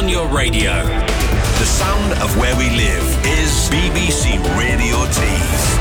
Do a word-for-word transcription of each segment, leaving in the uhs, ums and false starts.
on your radio. The sound of where we live is B B C Radio Tees.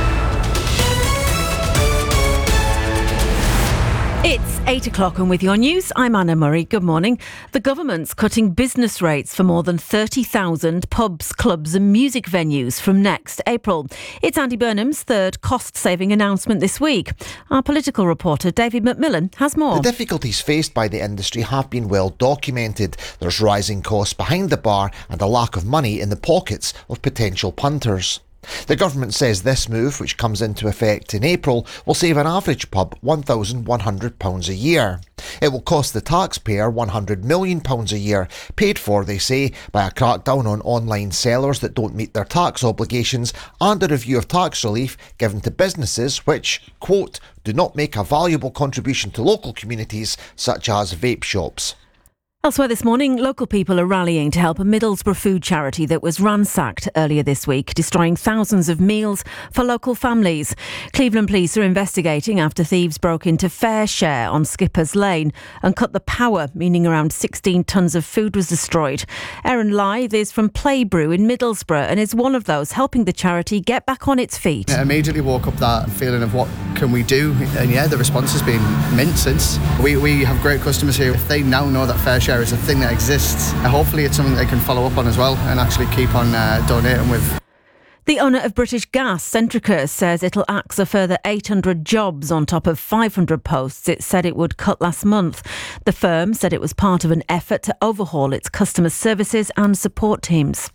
It's eight o'clock and with your news, I'm Anna Murray. Good morning. The government's cutting business rates for more than thirty thousand pubs, clubs and music venues from next April. It's Andy Burnham's third cost-saving announcement this week. Our political reporter David McMillan has more. The difficulties faced by the industry have been well documented. There's rising costs behind the bar and a lack of money in the pockets of potential punters. The government says this move, which comes into effect in April, will save an average pub one thousand one hundred pounds a year. It will cost the taxpayer one hundred million pounds a year, paid for, they say, by a crackdown on online sellers that don't meet their tax obligations and a review of tax relief given to businesses which, quote, do not make a valuable contribution to local communities such as vape shops. Elsewhere this morning, local people are rallying to help a Middlesbrough food charity that was ransacked earlier this week, destroying thousands of meals for local families. Cleveland police are investigating after thieves broke into Fair Share on Skipper's Lane and cut the power, meaning around sixteen tonnes of food was destroyed. Erin Lythe is from Playbrew in Middlesbrough and is one of those helping the charity get back on its feet. I immediately woke up that feeling of what can we do, and yeah, the response has been mint since. We, we have great customers here. If they now know that Fair Share is a thing that exists, hopefully it's something they can follow up on as well and actually keep on uh, donating with. The owner of British Gas, Centrica, says it'll axe a further eight hundred jobs on top of five hundred posts it said it would cut last month. The firm said it was part of an effort to overhaul its customer services and support teams.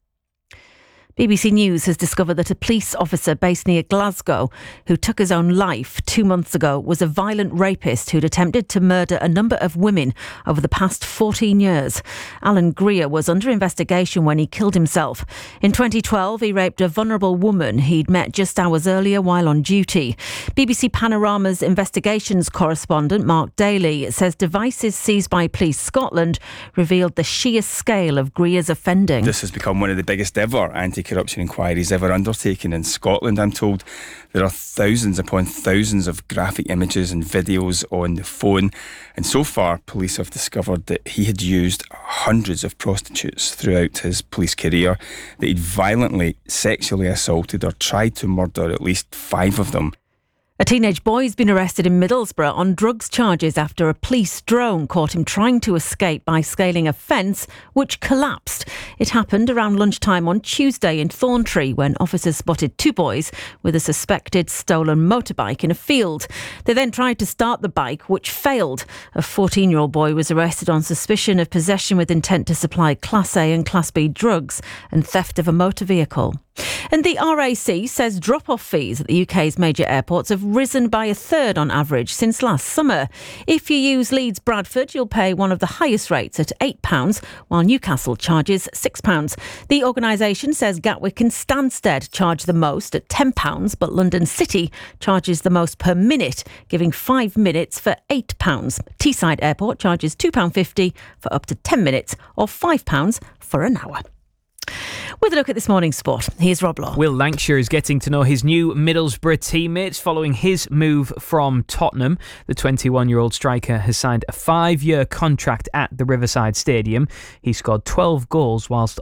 B B C News has discovered that a police officer based near Glasgow who took his own life two months ago was a violent rapist who'd attempted to murder a number of women over the past fourteen years. Alan Greer was under investigation when he killed himself. In twenty twelve, he raped a vulnerable woman he'd met just hours earlier while on duty. B B C Panorama's investigations correspondent Mark Daly says devices seized by Police Scotland revealed the sheer scale of Greer's offending. This has become one of the biggest ever anti corruption inquiries ever undertaken in Scotland. I'm told there are thousands upon thousands of graphic images and videos on the phone, and so far police have discovered that he had used hundreds of prostitutes throughout his police career, that he'd violently sexually assaulted or tried to murder at least five of them. A teenage boy's been arrested in Middlesbrough on drugs charges after a police drone caught him trying to escape by scaling a fence which collapsed. It happened around lunchtime on Tuesday in Thorntree when officers spotted two boys with a suspected stolen motorbike in a field. They then tried to start the bike, which failed. A fourteen-year-old boy was arrested on suspicion of possession with intent to supply Class A and Class B drugs and theft of a motor vehicle. And the R A C says drop-off fees at the U K's major airports have risen by a third on average since last summer. If you use Leeds Bradford, you'll pay one of the highest rates at eight pounds, while Newcastle charges six pounds. The organisation says Gatwick and Stansted charge the most at ten pounds, but London City charges the most per minute, giving five minutes for eight pounds. Teesside Airport charges two pounds fifty for up to ten minutes or five pounds for an hour. With a look at this morning's sport, here's Rob Law. Will Lancashire is getting to know his new Middlesbrough teammates following his move from Tottenham. The twenty-one-year-old striker has signed a five-year contract at the Riverside Stadium. He scored twelve goals whilst